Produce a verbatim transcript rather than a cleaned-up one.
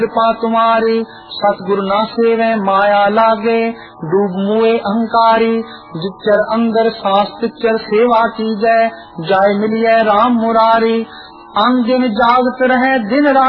कृपा तुम्हारी सतगुरु ना सेवे माया लागे, डूब मुए अहंकारी जिच्चर अंदर शास्त्र सेवा की जय, जाय मिलिए राम मुरारी। अंग दिन जागत रहे दिन रात